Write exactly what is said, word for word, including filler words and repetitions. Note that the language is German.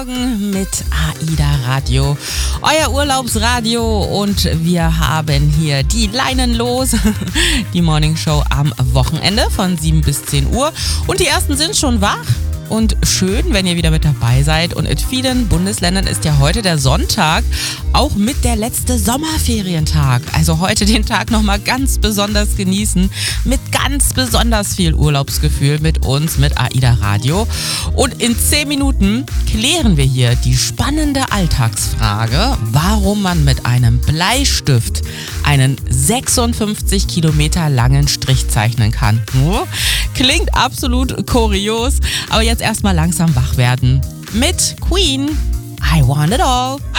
Mit AIDA Radio, euer Urlaubsradio, und wir haben hier die Leinen los, die Morning Show am Wochenende von sieben bis zehn Uhr, und die ersten sind schon wach. Und schön, wenn ihr wieder mit dabei seid. Und in vielen Bundesländern ist ja heute der Sonntag auch mit der letzte Sommerferientag. Also heute den Tag nochmal ganz besonders genießen, mit ganz besonders viel Urlaubsgefühl mit uns, mit AIDA Radio. Und in zehn Minuten klären wir hier die spannende Alltagsfrage, warum man mit einem Bleistift einen sechsundfünfzig Kilometer langen Strich zeichnen kann. Klingt absolut kurios, aber jetzt erstmal langsam wach werden mit Queen, I Want It All.